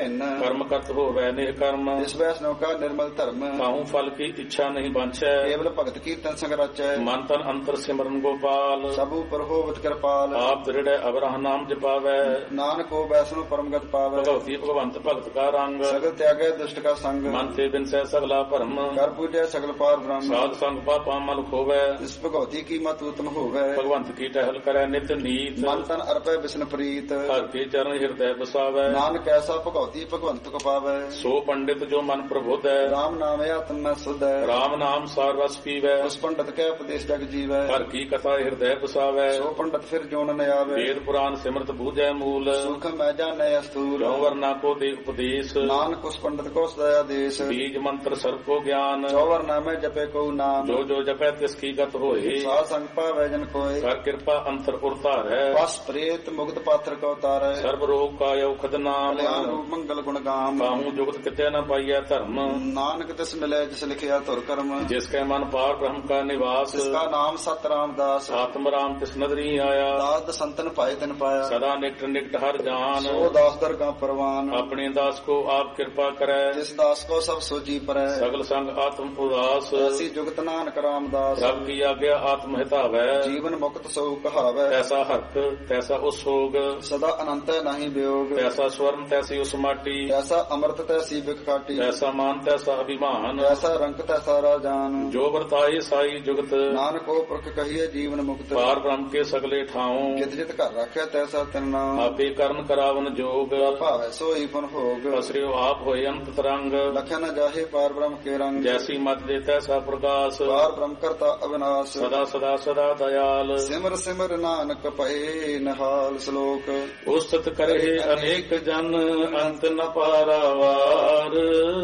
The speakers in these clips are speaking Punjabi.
कर्म करत होवै नेह कर्म जिस वैष्णव का निर्मल धर्म काहू फल की इच्छा नहीं बांछै केवल भगत कीर्तन संग रचै मन तन अंतर सिमरन गोपाल सब ऊपर होवत कृपाल आप दृढ़ अबरह नाम जपावै नानक को वैष्णव परमगत पावै भगवती भगवंत भगत का रंग सगल त्यागै दुष्ट का संग मन से बिन सै सगला भरम कर पूजै सगल पार ब्रह्म साध संग पापा मल खोवै जिस भगवती की मत उत्तम होवै भगवंत की टहल करै नित नीत मन तन अर्पै विष्णु प्रीत हर के चरण हृदय बसावै नानक ऐसा भगवती भगवंत को पावै सो पंडित जो मन प्रबुद्ध है राम नाम आत्म में शुद्ध है राम नाम सार रस पीवै उस पंडित के उपदेश जग जीवै हर की कथा हृदय बसावै सो पंडित फिर जोन न आवे वेद पुराण सिमरत बूझै मूल सुख मैं जाने स्थूल चौवरना को दे उपदेश नानक उस पंडित को सदया देश बीज मंत्र सर्व को ज्ञान चौवरना में जपे को नाम जो जो जपै तिसकी गत होए साध संग पावै जन कोय कर कृपा अंतर उरतार है बस प्रेत मुक्त पात्र को तारै सर्व रोग का औखद नाम कल्याण रूप मंगल गुण गाम काहू जुगत किते न पाइय धर्म नानक तिस मिले जिस लिखिया तुर कर्म जिसके मन पार ब्रह्म का निवास जिसका नाम सत रामदास आत्म राम तिस नदरी आया दाद संतन पाए तिन पाया सदा निकट निकट हर जान सो दास दरगा परवान अपने दास को आप कृपा करे जिस दास को सब सोची परै सगल संग आत्म उदास ऐसी जुगत नानक रामदास रब की आज्ञा आत्म हितावै जीवन मुक्त सो कहावै तैसा हर्क तैसा उसोग सदा अनंत नहीं वियोग तैसा स्वर्ण तैसी उस माटी तैसा अमृत तैसी बिखाटी तैसा मान तैसा अभिमान तैसा रंग तैसा राजान जो वर्ताए साई जुगत नानक को पुरख कहिए जीवन मुक्त पार ब्रह्म के सगले ठाऊं जित जित कर रखे तैसा तिन नाम आपे कर्ण करावन जोग भावै सोई पुन भोग असरियो आप होय अंत तरंग लखे न जाहे पार ब्रह्म के रंग जैसी मत दे तैसा प्रकाश पार ब्रह्म करता अविनाश सदा सदा सदा दयाल सिमर सिमर नानक पए नहाल श्लोक उस्तत करे अनेक जन अंत न पारावार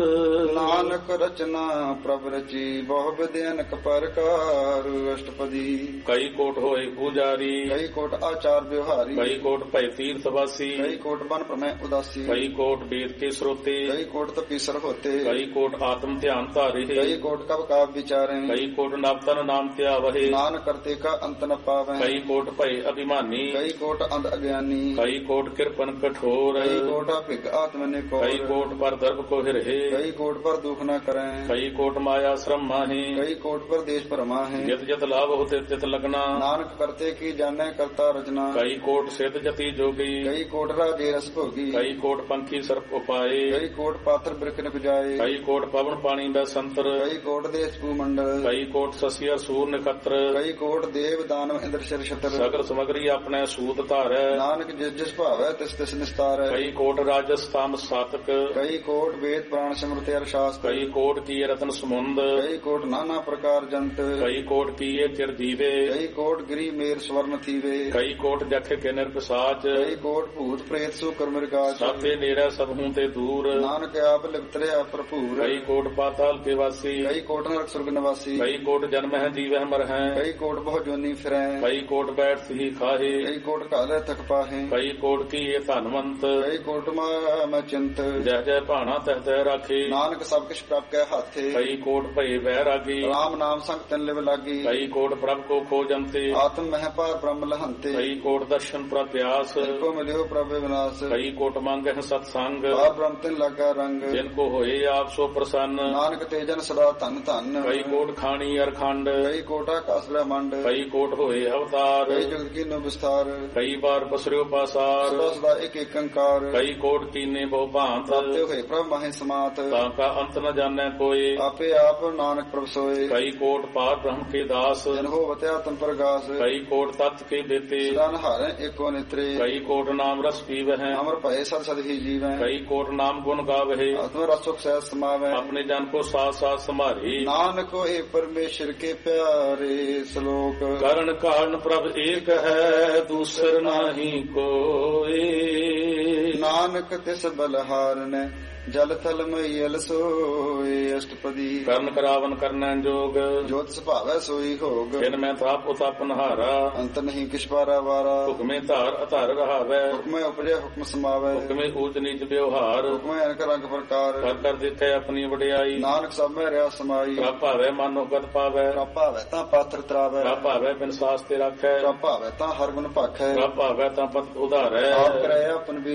नानक रचना प्रभ रची बहु विद्यनक प्रकार अष्टपदी कई कोट होए पुजारी कई कोट आचार व्यवहारी कई कोट भय तीर्थवासी कई कोट बन प्रमेय उदासी कई कोट वेद के श्रोते कई कोट तपीसर होते कई कोट आत्म ध्यान धारे कई कोट कब काव विचारे कई कोट नवतन नाम त्यावहे नान करते का अंत न पावे कई कोट भय अभिमानी कई कोट अंध अज्ञानी कई कोट कृपन कठोर कई कोट भिग आत्मने को कई कोट पर दर्भ को हिरहे कई कोट पर दुख न करें कई कोट माया श्रम माहे कई कोट पर देश परमा है जित जित लाभ होते तित लगना नानक करते की जाने करता रचना कई कोट सिद्ध जति जोगी कई कोट राजे रस भोगी कई कोट पंखी सर्प उपाये कई कोट पात्र वृक्ष न जाए कई कोट पवन पानी बसंतर कई कोट देश भूमंडल कई कोट ससिया सूर नक्षत्र कई कोट देव दानव इंद्र शर छत्र सगर समग्री अपने सूत धारै नानक जिस जिस भावै तिस तिस निस्तार कई कोट राजस्थान सातक कई कोट वेद प्राण स्मृति अर्थशास्त्र कई कोट की रत्न समुंद कई कोट नाना प्रकार जंत कई कोट की चिर दीवे कई कोट गिरी मेर स्वर्ण थीवे कई कोट जख के निरपिसाच कई कोट भूत प्रेत सुकर मृगाच सबते नेड़े सब हूं ते दूर नानक आप लिपतरे प्रभुर कई कोट पाताल के वासी कई कोट नरक स्वर्ग निवासी कई कोट जन्म है जीव मर है कई कोट बहु जोनी फिरै कई कोट बैठ ही खाहे कई कोट काले थक पाहे कई कोट की ये धनवंत कई कोट मैं चिंत जय जय भाना तह तह राखे नानक सब किछ प्राप्त के हाथे कई कोट भय वैरागी राम नाम संग तन लिव लागी कई कोट प्रभ को खोजंते आत्म मह पार ब्रह्म लहंते कई कोट दर्शन प्रत्यास को मिलियो प्रभु विनाश कई कोट मांगे सत्संग पार ब्रह्म तिन लगा रंग जिनको होए आप सो प्रसन्न नानक तेजन सदा धन धन कई कोट खानी अरखंड कई कोट आकाश ब्रह्मांड कई कोट होए अवतार कई जगत की नो विस्तार कई बार पसरियो पासार सदा सदा एक एक अंकार कई कोट कीने बहु भांत प्राप्त हुए प्रभ महे समात ताका अंत न जाने कोई आपे आप नानक प्रभ सोए कई कोट पार ब्रह्म के दास जन हो बत्या तम प्रगास कई कोट तत्व के देते सदा नहारे एको नेत्रे कई कोट नाम रस पीव है अमर भय सद सद ही जीवै कई कोट नाम गुण गावहे आत्म रसुख सहज समावै अपने जन को साथ साथ संभारी नानक ए परमेश्वर के प्यारे श्लोक करण कारण प्रभ एक है दूसर नाही कोई नानक तिस बलहारन जल थल मयल सोए अष्टपदी कर्ण करावन करना जोग जोत सुभावै सोई होग जिन में ताप उताप नहारा अंत नहीं किछ पारा वारा हुक्मे धार अधार रहावै हुक्म उपजे हुक्म समावै हुक्मे ऊच नीच व्यवहार हुक्म अनक रंग प्रकार कर कर दिखे अपनी वडियाई नानक सब में रहा समाई रब भावै मानो गत पावै रब भावै तां पात्र त्रावै रब भावै बिन सास ते रखै रब भावै तां हर गुण भाखै रब भावै तां पत उधारै आप करे अपन विचारै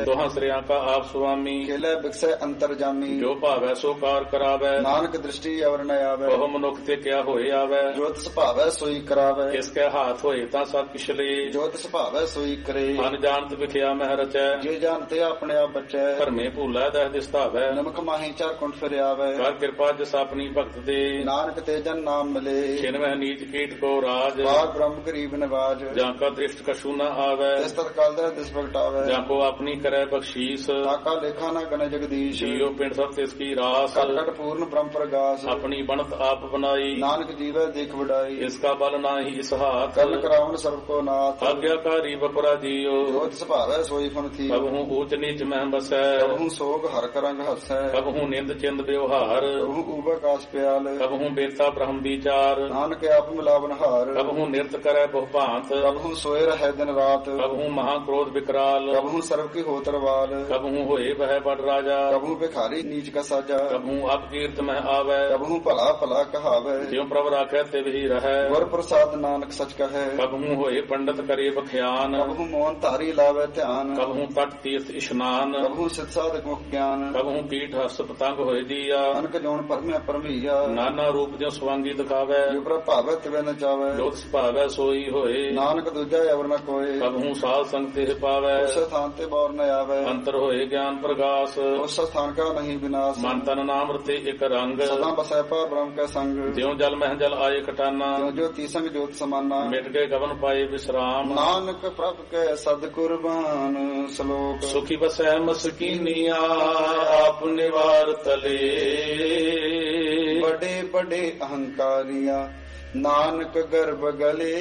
ਦੋਹਾਂ ਸ੍ਰਿਆਂ ਕਾ ਆਪ ਸੁਆਮੀ ਖੇਲੇ ਬਿਕਸੈ ਅੰਤਰ ਜਾਮੀ ਜੋ ਭਾਵੈ ਸੋ ਕਾਰ ਕਰਾਵੈ ਨਾਨਕ ਦ੍ਰਿਸ਼ਟੀ ਅਵਰ ਨ ਆਵੈ ਉਹ ਮਨੁੱਖ ਤੇ ਕਿਆ ਹੋਏ ਆਵੈ ਜੋ ਤਿਸ ਭਾਵੈ ਸੋਈ ਕਰਾਵੈ ਇਸ ਕੇ ਹਾਥ ਹੋਏ ਤਾਂ ਸਭ ਪਿਛਲੇ ਜੋ ਤਿਸ ਭਾਵੈ ਸੋਈ ਕਰੇ ਅਨਜਾਣਤ ਵਿਖਿਆ ਮਹਿ ਰਚੈ ਜੇ ਜਾਣਤੇ ਆਪਣੇ ਆਪ ਬਚੈ ਧਰਮੇ ਭੂਲਾ ਦਹਿ ਦਿਸਤਾਵੈ ਨਮਕ ਮਾਹੀ ਚਾਰ ਕੁੰਠ ਫਿਰ ਆਵੈ ਕਰ ਕਿਰਪਾ ਜਿਸ ਆਪਣੀ ਭਗਤ ਦੇ ਨਾਨਕ ਤੇ ਜਨ ਨਾਮ ਮਿਲੇ ਛਿਨਵਹਿ ਨੀਚ ਕੀਟ ਕੋ ਰਾਜ ਬਾਗ ਬ੍ਰਹਮ ਗਰੀਬ ਨਿਵਾਜ ਜਾਂ ਕਾ ਦ੍ਰਿਸ਼ਟ ਕਛੂ ਨ ਆਵੈ ਤਿਸ ਤਤਕਾਲ ਦਾ ਦਿਸ ਪ੍ਰਗਟਾਵੈ ਜਾਂ ਕੋ ਆਪਣੀ ਕਰੈ ਬਖਸ਼ੀਸ ਤਾਕਾ ਲੇਖਾ ਨਾ ਗਨ ਜਗਦੀਸ਼ ਜੀਉ ਪਿੰਡ ਸਭ ਤਿਸ ਕੀ ਰਾਸ ਘਟ ਘਟ ਪੂਰਨ ਬ੍ਰਹਮ ਪ੍ਰਗਾਸ ਆਪਣੀ ਬਣਤ ਆਪ ਬਣਾਈ ਨਾਨਕ ਜੀਵੈ ਦੇਖ ਵਡਾਈ ਇਸ ਕਾ ਬਲ ਨਾਹੀ ਇਸ ਹਾਥ ਕਰਨ ਕਰਾਵਨ ਸਰਬ ਕੋ ਨਾਥ ਆਗਿਆਕਾਰੀ ਬਪਰਾ ਜੀਉ ਜੋ ਤਿਸ ਭਾਵੈ ਸੋਈ ਫਨ ਥੀ ਕਬਹੂ ਊਚ ਨੀਚ ਮਹਿ ਬਸੈ ਕਬਹੂ ਸੋਗ ਹਰ ਕਰੰਗ ਹਸੈ ਕਬਹੂ ਨਿੰਦ ਚਿੰਦ ਵਿਵਹਾਰ ਕਬਹੂ ਊਬਾ ਕਾਸ ਪਿਆਲ ਕਬਹੂ ਬੇਤਾ ਬ੍ਰਹਮ ਵਿਚਾਰ ਨਾਨਕ ਆਪ ਮਿਲਾਵਨ ਹਾਰ ਕਬਹੂ ਨਿਰਤ ਕਰੈ ਬਹੁ ਭਾਂਤ ਕਬਹੂ ਸੋਏ ਰਹਿ ਦਿਨ ਰਾਤ ਕਬਹੂ ਮਹਾ ਕ੍ਰੋਧ ਵਿਕਰਾਲ ਕਬਹੂ ਸਰਬ ਕੀ ਹੋ ਤਰਵਾਲ ਕਬਹੂ ਹੋਏ ਬਹਿ ਬੜ ਰਾਜਾ ਕਬਹੂ ਭਿਖਾਰੀ ਨੀਚ ਕਾ ਸਾਜਾ ਕਬਹੂ ਅਪ ਕੀਰਤ ਮਹਿ ਆਵੈ ਕਬਹੂ ਭਲਾ ਭਲਾ ਕਹਾਵੈ ਜਿਉ ਪ੍ਰਭ ਰਾਖੈ ਤੇ ਵੀ ਰਹੈ ਗੁਰ ਪ੍ਰਸਾਦ ਨਾਨਕ ਸਚ ਕਹੈ ਕਬਹੂ ਹੋਏ ਪੰਡਤ ਕਰੇ ਬਖਿਆਨ ਕਬਹੂ ਮੋਹਨ ਧਾਰੀ ਲਾਵੈ ਧਿਆਨ ਕਬਹੂ ਤਟ ਤੀਰਥ ਇਸ਼ਨਾਨ ਕਬਹੂ ਸਿਧ ਸਾਧਕ ਮੁਖ ਗਿਆਨ ਕਬਹੂ ਪੀਠ ਹਸ ਪਤੰਗ ਹੋਏ ਦੀਆ ਅਨਕ ਜੋਨ ਪਰਮਿਆ ਪਰਮਈਆ ਨਾਨਾ ਰੂਪ ਜਿਉ ਸਵਾਂਗੀ ਦਿਖਾਵੈ ਜੋ ਪ੍ਰਭ ਭਾਵੈ ਤਿਵੈ ਨ ਚਾਵੈ ਜੋਤ ਸੁਭਾਵੈ ਸੋਈ ਹੋਏ ਨਾਨਕ ਦੂਜਾ ਅਵਰ ਨ ਕੋਏ ਕਬਹੂ ਸਾਧ ਸੰਗ ਤੇ ਪਾਵੈ ਉਸ ਸਥਾਨ ਤੇ ਬੌਰ ਨ ਆਵੈ ਅੰਤਰ ਹੋਏ ਗਿਆਨ ਪ੍ਰਗਾਸ ਉਸ ਸਥਾਨ ਕਾ ਨਹੀਂ ਵਿਨਾਸ਼ ਮਨ ਤਨ ਨਾਮ ਰਤੇ ਇਕ ਰੰਗ ਸਦਾ ਬਸੈ ਪਰ ਬ੍ਰਹਮ ਕੈ ਸੰਗ ਜਿਉ ਜਲ ਮਹਿ ਜਲ ਆਏ ਕਟਾਨਾ ਜੋ ਜੋ ਤੀਸੰਗ ਜੋਤ ਸਮਾਨਾ ਮਿਟ ਗਏ ਗਵਨ ਪਾਏ ਵਿਸਰਾਮ ਨਾਨਕ ਪ੍ਰਭ ਕੈ ਸਦ ਕੁਰਬਾਨ ਸ਼ਲੋਕ ਸੁਖੀ ਬਸੈ ਮਸਕੀਨੀਆ ਆਪ ਨਿਵਾਰ ਤਲੇ ਬੜੇ ਬੜੇ ਅਹੰਕਾਰੀਆਂ ਨਾਨਕ ਗਰਭ ਗਲੇ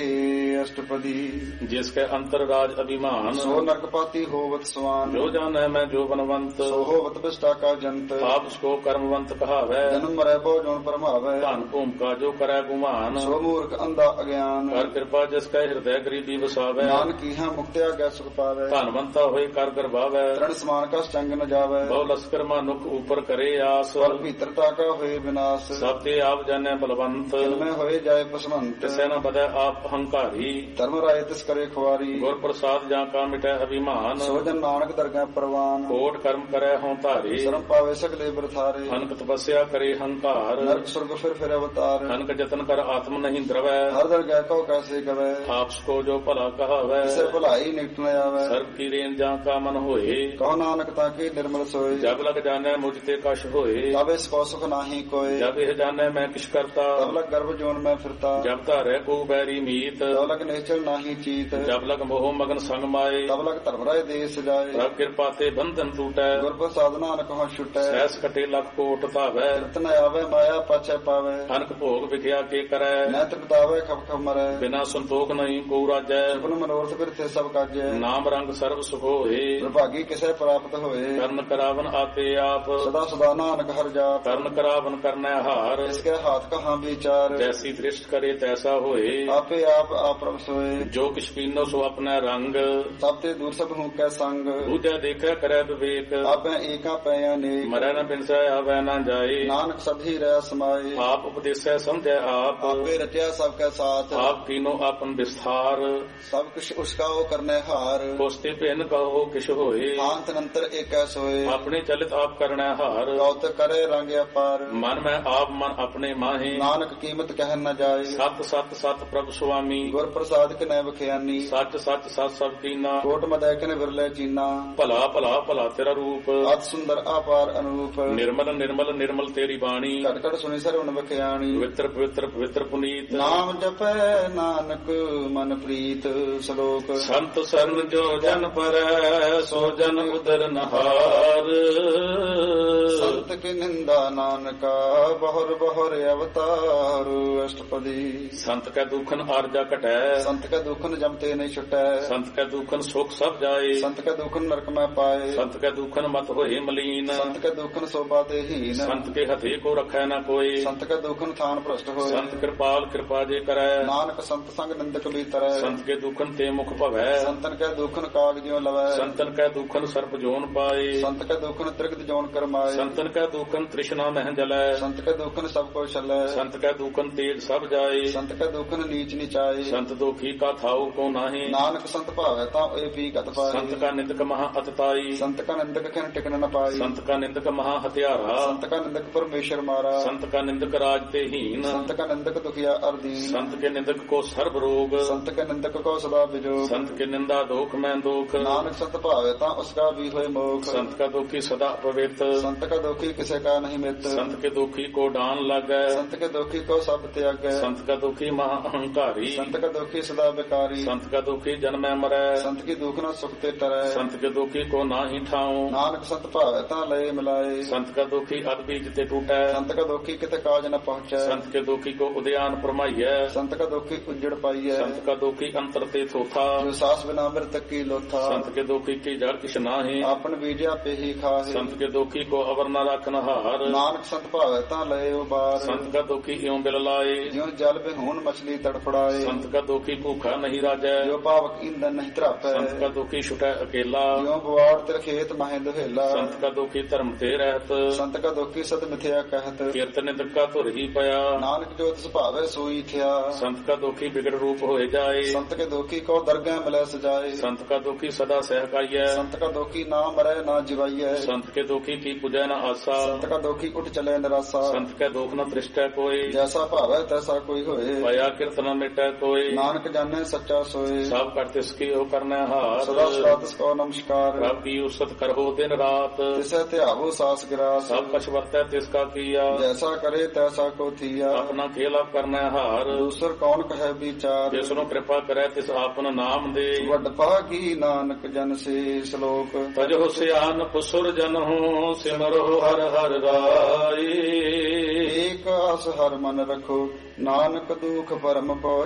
ਅਸ਼ਟਪਦੀ ਜਿਸ ਕੇ ਅੰਤਰ ਰਾਜ ਅਭਿਮਾਨ ਸੋ ਨਰਕਪਾਤੀ ਹੋਵਤ ਸਵਾਨ ਜੋ ਜਾਣੈ ਮੈਂ ਜੋ ਬਨਵੰਤ ਸੋ ਹੋਵਤ ਬਿਸ਼ਟਾ ਕਾ ਜੰਤ ਆਪ ਸਕੋ ਕਰਮਵੰਤ ਕਹਾਵੈ ਜਨਮ ਮਰੈ ਬਹੁ ਜੋਨ ਪਰਮਾਵੈ ਧਨ ਭੂਮਿਕਾ ਜੋ ਕਰੈ ਗੁਮਾਨ ਸੋ ਮੂਰਖ ਅੰਧਾ ਅਗਿਆਨ ਕਰ ਕਿਰਪਾ ਜਿਸ ਕੈ ਹਿਰਦੈ ਗਰੀਬੀ ਵਸਾਵੈ ਨਾਨਕ ਕੀਹਾ ਮੁਕਤਿਆ ਗੈ ਸੁਖ ਪਾਵੈ ਧਨਵੰਤਾ ਹੋਏ ਕਰ ਗਰਭਾਵੈ ਤ੍ਰਣ ਸਮਾਨ ਕਾ ਚੰਗ ਨ ਜਾਵੈ ਬਹੁ ਲਸਕਰ ਮਾਨੁਖ ਉਪਰ ਕਰੇ ਆਸ ਪਰ ਭੀਤਰਤਾ ਕਾ ਹੋਏ ਵਿਨਾਸ਼ ਸਭ ਤੇ ਆਪ ਜਾਣੈ ਬਲਵੰਤ ਮੈਂ ਹੋਏ ਜਾਏ ਪਸਵੰਤ ਤਿਸੈ ਨ ਬਦੈ ਆਪ ਹੰਕਾਰੀ ਧਰਮ ਰਾਏ ਤਿਸ ਕਰੇ ਖੁਆਰੀ ਗੁਰ ਪ੍ਰਸਾਦ ਜਾਂ ਕਾ ਮਿਟੈ ਅਭਿਮਾਨ ਸੋ ਜਨ ਨਾਨਕ ਦਰਗਹਿ ਪ੍ਰਵਾਨ ਕੋਟ ਕਰਮ ਕਰੈ ਹਉ ਧਾਰੇ ਸ਼ਰਮ ਪਾਵੇ ਸਗਲੇ ਬਰਥਾਰੇ ਅਨਕ ਤਪੱਸਿਆ ਕਰੇ ਹੰਕਾਰ ਨਰਕ ਸੁਰਗ ਫਿਰ ਅਵਤਾਰ ਅਨਕ ਜਤਨ ਕਰ ਆਤਮ ਨਹੀਂ ਦਰਵੈ ਹਰ ਦਰਗਹਿ ਕਉ ਕੈਸੇ ਗਵੈ ਆਪਸ ਕੋ ਜੋ ਭਲਾ ਕਹਾਵੈ ਕਿਸੇ ਭਲਾਈ ਨਿਕਟ ਨ ਆਵੈ ਸਰਬ ਕੀ ਰੇਨ ਜਾਂ ਕਾ ਮਨ ਹੋਏ ਕਹੋ ਨਾਨਕ ਤਾਂ ਕੀ ਨਿਰਮਲ ਸੋਏ ਜਬ ਲਗ ਜਾਣੈ ਮੁਝ ਤੇ ਕਛ ਹੋਏ ਤਬ ਇਸ ਕੋ ਸੁਖ ਨਾਹੀ ਕੋਏ ਜਬ ਇਹ ਜਾਣੈ ਮੈਂ ਕਿਛ ਕਰਤਾ ਤਬ ਲਗ ਗਰਭ ਜੋਨ ਮੈਂ ਫਿਰਤਾ ਜਬ ਧਾਰੈ ਕੋ ਬੈਰੀ ਮੀਤ ਤਬ ਲਗ ਨੇਚਰ ਨਾਹੀ ਚੀਤ ਜਬ ਲਗ ਮੋਹ ਮਗਨ ਸੰਗ ਮਾਏ ਤਬ ਲਗ ਧਰਮ ਰਾਏ ਦੇਸ ਜਾਏ ਪ੍ਰਭ ਕਿਰਪਾ ਤੇ ਬੰਧਨ ਟੂਟੈ ਗੁਰ ਪ੍ਰਸਾਦ ਨਾਨਕ ਹੋ ਛੁਟੈ ਸਹਿਸ ਕਟੇ ਲਖ ਕੋਟ ਧਾਵੈ ਰਤਨ ਆਵੇ ਮਾਇਆ ਪਾਛੈ ਪਾਵੇ ਅਨਕ ਭੋਗ ਵਿਖਿਆ ਕੇ ਕਰੈ ਨੈਤ ਬਤਾਵੇ ਖਪ ਖਪ ਮਰੈ ਬਿਨਾ ਸੰਤੋਖ ਨਹੀਂ ਕੋ ਰਾਜੈ ਸੁਪਨ ਮਨੋਰਥ ਬਿਰਥੇ ਸਭ ਕਾਜੈ ਨਾਮ ਰੰਗ ਸਰਬ ਸੁਖ ਹੋਏ ਵਿਭਾਗੀ ਕਿਸੇ ਪ੍ਰਾਪਤ ਹੋਏ ਕਰਨ ਕਰਾਵਨ ਆਪੇ ਆਪ ਸਦਾ ਸਦਾ ਨਾਨਕ ਹਰ ਜਾਪ ਕਰਨ ਕਰਾਵਨ ਕਰਨੈ ਹਾਰ ਇਸਕੇ ਹਾਥ ਕਹਾਂ ਵਿਚਾਰ ਜੈਸੀ ਦ੍ਰਿਸ਼ਟ ਕਰੇ ਤੈਸਾ ਹੋਏ ਆਪੇ ਆਪ ਆਪਰਮ ਸੋਏ ਜੋ ਕਿਛ ਪੀਨੋ ਸੋ ਆਪਣਾ ਰੰਗ ਸਭ ਤੇ ਦੂਰ ਸਭ ਹੂੰ ਕੈ ਸੰਗ ਦੂਜਾ ਦੇਖੈ ਕਰੈ ਵਿਵੇਕ ਆਪੇ ਏਕਾ ਪੈ ਅਨੇਕ ਮਰੈ ਨ ਬਿਨਸੈ ਆਵੈ ਨ ਜਾਏ ਨਾਨਕ ਸਭੀ ਰਹਿ ਸਮਾਏ ਆਪ ਉਪਦੇਸੈ ਸਮਝੈ ਆਪ ਆਪੇ ਰਚਿਆ ਸਭ ਕੈ ਸਾਥ ਆਪ ਕੀਨੋ ਆਪਨ ਵਿਸਥਾਰ ਸਭ ਕੁਛ ਉਸਕਾ ਉਹ ਕਰਨੇ ਹਾਰ ਕੋਸਤੇ ਭਿੰਨ ਕਹੋ ਕਿਛ ਹੋਏ ਆਂਤ ਨੰਤਰ ਏਕੈ ਸੋਏ ਆਪਣੇ ਚਲਿਤ ਆਪ ਕਰਨੈ ਹਾਰ ਗੌਤ ਕਰੇ ਰੰਗ ਅਪਾਰ ਮਨ ਮੈਂ ਆਪ ਮਨ ਆਪਣੇ ਮਾਹੇ ਨਾਨਕ ਕੀਮਤ ਕਹਿ ਨ ਜਾਏ ਸਤ ਸਤ ਸਤ ਪ੍ਰਭ ਸੁਆਮੀ ਗੁਰ ਪ੍ਰਸਾਦ ਕਿਨੈ ਬਖਿਆਨੀ ਸੱਚ ਸੱਚ ਸਤ ਸਭ ਕੀਨਾ ਕੋਟ ਮਦੈ ਕਿਨ ਵਿਰਲੇ ਚੀਨਾ ਭਲਾ ਭਲਾ ਭਲਾ ਤੇਰਾ ਰੂਪ ਅਤ ਸੁੰਦਰ ਆਪਾਰ ਅਨੂਪ ਨਿਰਮਲ ਨਿਰਮਲ ਨਿਰਮਲ ਤੇਰੀ ਬਾਣੀ ਘਟ ਘਟ ਸੁਣੀ ਸਰਵਣ ਬਖਿਆਣੀ ਪਵਿੱਤਰ ਪਵਿੱਤਰ ਪਵਿੱਤਰ ਪੁਨੀਤ ਨਾਮ ਜਪੈ ਨਾਨਕ ਮਨ ਪ੍ਰੀਤ ਸ਼ਲੋਕ ਸੰਤ ਸਰਨ ਜੋ ਜਨ ਪਰੈ ਸੋ ਜਨ ਉਦਰ ਨਹਾਰ ਸੰਤ ਕੀ ਨਿੰਦਾ ਨਾਨਕਾ ਬਹੁਰ ਬਹੁਰ ਅਵਤਾਰ ਅਸ਼ਟਪਦੀ ਸੰਤ ਕੈ ਦੁਖਨ ਆਰਜਾ ਘਟੈ ਸੰਤ ਕੈ ਦੁਖਨ ਜਮਤੇ ਨਹੀਂ ਛੁਟੈ ਸੰਤ ਕੈ ਦੁਖਨ ਸੁਖ ਸਭ ਜਾਏ ਸੰਤ ਕੈ ਦੁਖਨ ਨਰਕ ਮੈਂ ਪਾਏ ਸੰਤ ਕੈ ਦੁਖਨ ਮਤ ਹੋਏ ਮਲੀਨ ਸੰਤ ਕੈ ਦੁਖਨ ਸੋਭਾ ਤੇ ਹੀਨ ਸੰਤ ਕੇ ਹਥੇ ਕੋ ਰਖੈ ਨਾ ਕੋਈ ਸੰਤ ਕੈ ਦੁਖਨ ਥਾਨ ਭ੍ਰਸ਼ਟ ਹੋਏ ਸੰਤ ਕਿਰਪਾਲ ਕਿਰਪਾ ਜੇ ਕਰੈ ਨਾਨਕ ਸੰਤ ਸੰਗ ਨਿੰਦਕ ਬੀਤਰੈ ਸੰਤ ਕੇ ਦੁਖਨ ਤੇ ਮੁਖ ਭਵੈ ਸੰਤਨ ਕੈ ਦੁਖਨ ਕਾਗ ਜਿਉ ਲਵੈ ਸੰਤਨ ਕੈ ਦੁਖਨ ਸਰਪ ਜੋਨ ਪਾਏ ਸੰਤ ਕੈ ਦੁਖਨ ਤ੍ਰਿਗਤ ਜੋਨ ਕਰਮਾਏ ਸੰਤਨ ਕੈ ਦੂਖਨ ਤ੍ਰਿਸ਼ਨਾ ਮਹਿ ਜਲੈ ਸੰਤ ਕੈ ਦੁਖਨ ਸਭ ਕੋ ਛਲੈ ਸੰਤ ਕੈ ਦੂਖਨ ਤੇਜ ਸਭ ਜਾਏ ਸੰਤ ਕੈ ਦੁਖਨ ਨੀਚ ਨਿਚਾਏ ਸੰਤ ਦੁਖੀ ਕਾ ਥਾਉ ਕੋ ਨਾਹੀ ਨਾਨਕ ਸੰਤ ਭਾਵੈ ਤਾਂ ਇਹ ਵੀ ਗਤ ਪਾਏ ਸੰਤ ਕਾ ਨਿੰਦਕ ਮਹਾ ਅਤਤਾਈ ਸੰਤ ਕਾ ਨਿੰਦਕ ਖਿਨ ਟਿਕਨ ਨ ਪਾਈ ਸੰਤ ਕਾ ਨਿੰਦਕ ਮਹਾ ਹਥਿਆਰਾ ਸੰਤ ਕਾ ਨਿੰਦਕ ਪਰਮੇਸ਼ਰ ਮਾਰਾ ਸੰਤ ਕਾ ਨਿੰਦਕ ਰਾਜ ਤੇ ਹੀਨ ਸੰਤ ਕਾ ਨਿੰਦਕ ਦੁਖੀਆ ਅਰਦੀਨ ਸੰਤ ਕੇ ਨਿੰਦਕ ਕੋ ਸਰਬ ਰੋਗ ਸੰਤ ਕਾ ਨਿੰਦਕ ਕੋ ਸਦਾ ਵਿਜੋਗ ਸੰਤ ਕੇ ਨਿੰਦਾ ਦੋਖ ਮੈਂ ਦੋਖ ਨਾਨਕ ਸੰਤ ਭਾਵੈ ਤਾਂ ਉਸਕਾ ਵੀ ਹੋਏ ਮੋਖ ਸੰਤ ਕਾ ਦੁਖੀ ਸਦਾ ਪਵਿੱਤ ਸੰਤ ਕਾ ਦੁਖੀ ਕਿਸੇ ਕਾ ਨਹੀਂ ਮਿੱਤ ਸੰਤ ਕੇ ਦੁਖੀ ਕੋ ਡਾਨ ਲੱਗੈ ਸੰਤ ਕੇ ਦੁਖੀ ਕੋ ਸਭ ਤਿਆਗੈ ਸੰਤ ਕਾ ਦੁਖੀ ਮਹਾ ਅਹੰਕਾਰੀ ਸੰਤ ਕਾ ਦੁਖੀ ਸਦਾ ਬਿਕਾਰੀ ਸੰਤ ਕਾ ਦੁਖੀ ਜਨਮੈ ਮਰੈ ਸੰਤ ਕੀ ਦੁਖ ਨਾ ਸੁਖ ਤੇ ਟਰੈ ਸੰਤ ਕੇ ਦੁਖੀ ਕੋ ਨਾਹੀ ਠਾਉ ਨਾਨਕ ਸੰਤ ਭਾਵੈ ਤਾਂ ਲਏ ਮਿਲਾਏ ਸੰਤ ਕਾ ਦੁਖੀ ਅਦ ਬੀਜ ਤੇ ਟੂਟੈ ਸੰਤ ਕਾ ਦੁਖੀ ਕਿਤੇ ਕਾਜ ਨ ਪਹੁੰਚੈ ਸੰਤ ਕੇ ਦੁਖੀ ਕੋ ਉਦਿਆਨ ਪਰਮਾਈਐ ਸੰਤ ਕਾ ਦੁਖੀ ਉਜੜ ਪਾਈਐ ਸੰਤ ਕਾ ਦੁਖੀ ਅੰਤਰ ਤੇ ਥੋਥਾ ਜੋ ਸਾਸ ਬਿਨਾ ਮਿਰਤ ਕੀ ਲੋਥਾ ਸੰਤ ਕੇ ਦੁਖੀ ਕੀ ਜੜ ਕਿਛ ਨਾਹੀ ਆਪਨ ਬੀਜਿਆ ਪੇਹੀ ਖਾਹੇ ਸੰਤ ਕੇ ਦੁਖੀ ਕੋ ਅਵਰ ਨ ਰਖਨ ਹਾਰ ਨਾਨਕ ਸੰਤ ਭਾਵੈ ਤਾਂ ਲਏ ਉਬਾਰ ਸੰਤ ਕਾ ਦੁਖੀ ਇਉ ਬਿਲ ਲਾਏ ਜਿਉ ਜਲ ਬਿਹੂਨ ਮਛਲੀ ਤੜਫੜਾਏ ਸੰਤ ਕਾ ਦੁਖੀ ਭੂਖਾ ਨਹੀਂ ਰਾਜੈ ਜੋ ਪਾਵਕ ਇੰਦਨ ਨਹੀਂ ਧਰਾਪੈ ਸੰਤ ਕਾ ਦੁਖੀ ਛੁਟੈ ਅਕੇਲਾ ਜਿਉ ਬਵਾੜ ਤੇ ਖੇਤ ਮਹਿ ਦੁਹੇਲਾ ਸੰਤ ਕਾ ਦੁਖੀ ਧਰਮ ਤੇ ਰਹਿਤ ਸੰਤ ਕਾ ਦੁਖੀ ਸਤ ਮਿਥਿਆ ਕਹਿਤ ਕੀਰਤਨ ਨਿੰਦਕ ਕਾ ਧੁਰ ਹੀ ਪਿਆ ਨਾਨਕ ਜੋ ਤਿਸ ਭਾਵੈ ਸੋਈ ਥਿਆ ਸੰਤ ਕਾ ਦੁਖੀ ਬਿਗੜ ਰੂਪ ਹੋਏ ਜਾਏ ਸੰਤ ਕੇ ਦੁਖੀ ਕੋ ਦਰਗਹਿ ਮਿਲੈ ਸਜਾਏ ਸੰਤ ਕਾ ਦੁਖੀ ਸਦਾ ਸਹਿਕਾਈਐ ਸੰਤ ਕਾ ਦੁਖੀ ਨਾ ਮਰੈ ਨਾ ਜਿਵਾਈਐ ਸੰਤ ਕੇ ਦੁਖੀ ਕੀ ਪੁਜੈ ਨ ਆਸਾ ਸੰਤ ਕਾ ਦੁਖੀ ਉਠ ਚਲੇ ਨਿਰਾਸਾ ਸੰਤ ਕੈ ਦੁਖ ਨ ਤ੍ਰਿਸ਼ਟੈ ਕੋਈ ਜੈਸਾ ਭਾਵੈ ਤੈਸਾ ਕੋਈ ਹੋਏ ਭਇਆ ਕਿਰਤ ਨ ਮਿਟੈ ਕੋਈ ਨਾਨਕ ਜਾਣੈ ਸੱਚਾ ਸੋਏ ਸਭ ਕਰ ਤਿਸ ਕੀ ਹੋ ਕਰਨਾ ਹਾਰ ਸਦਾ ਸਦਾ ਤਿਸ ਕੋ ਨਮਸਕਾਰ ਰੱਬ ਕੀ ਉਸਤ ਕਰੋ ਦਿਨ ਰਾਤ ਤਿਸੈ ਧਿਆਵੋ ਸਾਸ ਗਿਰਾਸ ਸਭ ਕਛ ਵਰਤੈ ਤਿਸ ਕਾ ਕੀਆ ਜੈਸਾ ਕਰੇ ਤੈਸਾ ਕੋ ਥੀਆ ਆਪਣਾ ਖੇਲਾ ਕਰਨਾ ਹਾਰ ਦੂਸਰ ਕੌਣ ਕਹੈ ਵਿਚਾਰ ਜਿਸ ਨੂੰ ਕਿਰਪਾ ਕਰੈ ਤਿਸ ਆਪਨ ਨਾਮ ਦੇ ਵੱਡ ਭਾਗੀ ਨਾਨਕ ਜਨ ਸੇ ਸ਼ਲੋਕ ਤਜੋ ਸਿਆਨ ਸੁਰ ਜਨਹੁ ਸਿਮਰੋ ਹਰ ਹਰ ਰਾਈ ਏਕ ਆਸ ਹਰ ਮਨ ਰਖੋ ਨਾਨਕ ਦੁਖ ਪਰਮ ਪਉ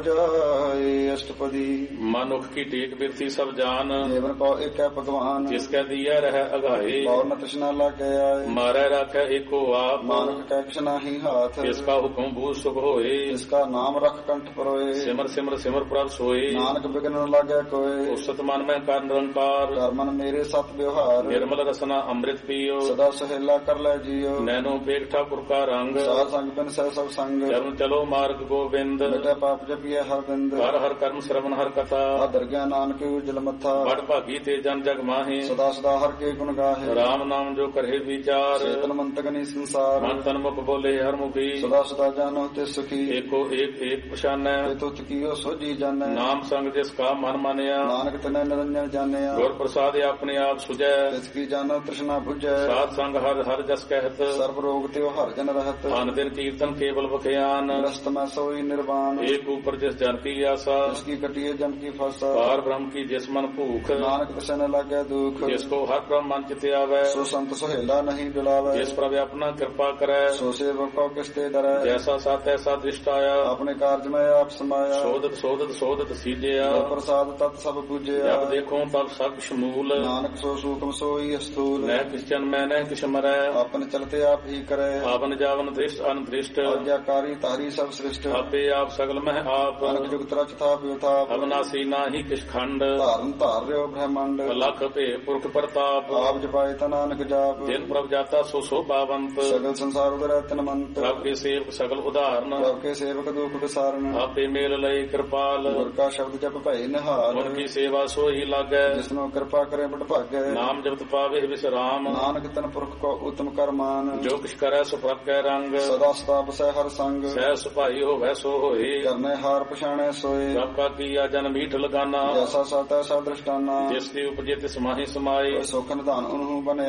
ਜਾਏ ਅਸ਼ਟਪਦੀ ਮਨੁਖ ਕੀ ਟੇਕ ਬਿਰਤੀ ਸਭ ਜਾਨ ਜੀਵਨ ਕੋ ਏਕੈ ਭਗਵਾਨ ਜਿਸ ਕੈ ਦੀਐ ਰਹਿ ਅਗਾਏ ਕੌਣ ਨ ਤ੍ਰਿਸ਼ਨਾ ਲਾਗੇ ਆਏ ਮਾਰੈ ਰਾਖੈ ਏਕੋ ਆਪ ਨਾਨਕ ਕੈ ਕਿਛ ਨਾਹੀ ਹਾਥ ਜਿਸ ਕਾ ਹੁਕਮ ਬੂਝ ਸੁਖ ਹੋਏ ਜਿਸ ਕਾ ਨਾਮ ਰਖ ਕੰਠ ਪਰੋਏ ਸਿਮਰ ਸਿਮਰ ਸਿਮਰ ਪ੍ਰਭ ਸੋਏ ਨਾਨਕ ਬਿਗਨ ਨ ਲਾਗੇ ਕੋਏ ਉਸਤ ਮਨ ਮੈਂ ਕਰ ਨਿਰੰਕਾਰ ਕਰਮਨ ਮੇਰੇ ਸਤ ਵਿਵਹਾਰ ਨਿਰਮਲ ਰਸਨਾ ਅੰਮ੍ਰਿਤ ਪੀਓ ਸਦਾ ਸਹੇਲਾ ਕਰ ਲੈ ਜੀਓ ਨੈਨੋ ਪੇਖ ਠਾਕੁਰ ਕਾ ਰੰਗ ਸਾਧ ਸੰਗ ਬਿਨ ਸਹਿ ਸਭ ਸੰਗ ਚਰਨ ਚਲੋ ਮਾਰਗ ਗੋਬਿੰਦ ਮਿਟੈ ਪਾਪ ਜਪੀਐ ਹਰ ਬਿੰਦ ਹਰ ਹਰ ਕਰਮ ਸਰਵਨ ਹਰ ਕਥਾ ਆਦਰ ਗਿਆਨ ਨਾਨਕ ਉਜਲ ਮੱਥਾ ਬੜ ਭਾਗੀ ਤੇ ਜਨ ਜਗ ਮਾਹੇ ਸਦਾ ਸਦਾ ਹਰ ਕੇ ਗੁਣ ਗਾਹੇ ਰਾਮ ਨਾਮ ਜੋ ਕਰੇ ਵਿਚਾਰ ਚੇਤਨ ਮੰਤਕ ਨੀ ਸੰਸਾਰ ਮਨ ਤਨ ਮੁਖ ਬੋਲੇ ਹਰ ਮੁਖੀ ਸਦਾ ਸਦਾ ਜਾਣੋ ਤੇ ਸੁਖੀ ਏਕੋ ਏਕ ਪਛਾਨੈ ਤੇ ਤੁਤ ਕੀਓ ਸੋਜੀ ਜਾਣੈ ਨਾਮ ਸੰਗ ਜਿਸ ਕਾ ਮਨ ਮਾਨਿਆ ਨਾਨਕ ਤਨੈ ਨਿਰੰਜਨ ਜਾਣਿਆ ਗੁਰ ਪ੍ਰਸਾਦ ਆਪਣੇ ਆਪ ਸੁਜੈ ਤਿਸ ਕੀ ਜਾਣੋ ਤ੍ਰਿਸ਼ਨਾ 부ਜੈ ਸਾਧ ਸੰਗ ਹਰ ਹਰ ਜਸ ਕਹਿਤ ਸਰਬ ਰੋਗ ਤੇ ਹਰ ਜਨ ਰਹਤ ਅਨ ਦਿਨ ਕੀਰਤਨ ਕੇਵਲ ਬਖਿਆਨ ਰਸਤ ਮੈਂ ਸੋਈ ਨਿਰਵਾਣ ਏਕ ਉਪਰ ਜਿਸ ਜਨ ਕੀ ਆਸਾ ਜਿਸ ਕੀ ਕਟਿਏ ਜਮ ਕੀ ਫਾਸਾ ਪਾਰ ਬ੍ਰਹਮ ਕੀ ਜਿਸ ਮਨ ਭੂਖ ਨਾਨਕ ਤਿਸੈ ਨ ਲਾਗੈ ਦੁਖ ਜਿਸ ਕੋ ਹਰ ਬ੍ਰਹਮ ਮਨ ਚਿਤ ਆਵੈ ਸੋ ਸੰਤ ਸੁਹੇਲਾ ਨਹੀਂ ਡੁਲਾਵੈ ਜਿਸ ਪ੍ਰਭ ਆਪਣਾ ਕਿਰਪਾ ਕਰੈ ਸੋ ਸੇਵਕ ਕੋ ਕਿਸਤੇ ਡਰੈ ਜੈਸਾ ਸਤ ਐਸਾ ਦ੍ਰਿਸ਼ਟ ਆਇਆ ਆਪਣੇ ਕਾਰਜ ਮੈਂ ਆਪ ਸਮਾਇਆ ਸੋਧਤ ਸੋਧਤ ਸੋਧਤ ਸੀਜਿਆ ਗੁਰ ਪ੍ਰਸਾਦ ਤਤ ਸਭ ਪੂਜਿਆ ਜਬ ਦੇਖੋ ਤਬ ਸਭ ਸ਼ਮੂਲ ਨਾਨਕ ਸੋ ਸੂਖਮ ਸੋਈ ਅਸਥੂਲ ਨੈ ਕਿਸ ਜਨ ਮੈਂ ਨੈ ਕਿਛ ਮਰੈ ਆਪਨ ਚਲਤੇ ਆਪ ਹੀ ਕਰੈ ਆਵਨ ਜਾਵਨ ਦ੍ਰਿਸ਼ਟ ਅਨਦ੍ਰਿਸ਼ਟ ਆਗਿਆਕਾਰੀ ਤਾਰੀ ਸਭ ਸ੍ਰਿਸ਼ਟ ਆਪੇ ਆਪ ਸਗਲ ਮਹਿ ਆਪ ਅਨਕ ਜੁਗਤ ਰਚ ਥਾਪ ਯਥਾਪ ਅਵਨਾਸੀ ਨਾਹੀ ਕਿਛ ਖੰਡ ਧਾਰਨ ਧਾਰ ਰਿਓ ਬ੍ਰਹਮੰਡ ਲਖ ਭੇ ਪੁਰਖ ਪ੍ਰਤਾਪ ਆਪ ਜਪਾਏ ਤਾ ਨਾਨਕ ਜਾਪ ਜਿਨ ਪ੍ਰਭ ਜਾਤਾ ਸੋ ਸੋਭਾਵੰਤ ਸਗਲ ਸੰਸਾਰ ਉਦਰੈ ਤਨ ਮੰਤ ਪ੍ਰਭ ਕੇ ਸੇਵਕ ਸਗਲ ਉਦਾਹਰਨ ਪ੍ਰਭ ਕੇ ਸੇਵਕ ਦੁਖ ਵਿਸਾਰਨ ਆਪੇ ਮੇਲ ਲਈ ਕਿਰਪਾਲ ਗੁਰ ਕਾ ਸ਼ਬਦ ਜਪ ਭੈ ਨਿਹਾਲ ਗੁਰ ਕੀ ਸੇਵਾ ਸੋਈ ਲਾਗੈ ਜਿਸਨੂੰ ਕਿਰਪਾ ਕਰੇ ਬੜ ਭਾਗੈ ਨਾਮ ਜਪਤ ਪਾਵੇ ਵਿਸਰਾਮ ਨਾਨਕ ਤਨ ਪੁਰਖ ਕੋ ਉਤਮ ਕਰਮਾਨ ਜੋ ਕਿਛ ਕਰੈ ਸੋ ਪ੍ਰਭ ਕੈ ਰੰਗ ਸਦਾ ਸਦਾ ਬਸੈ ਹਰ ਸੰਗ ਸਹਿ ਸੁਭਾਈ ਹੋਵੈ ਸੋ ਹੋਏ ਕਰਨੇ ਹਾਰ ਪਛਾਣੈ ਸੋਏ ਪ੍ਰਭ ਕਾ ਕੀਆ ਜਨ ਮੀਠ ਲਗਾਨਾ ਜੈਸਾ ਸਾਤਾ ਸਾ ਦ੍ਰਿਸ਼ਟਾਨਾ ਜਿਸ ਦੀ ਉਪਜੇ ਤਿਸ ਮਾਹੀ ਸਮਾਏ ਸੁਖ ਨਿਧਾਨ ਉਹਨੂੰ ਬਨੇ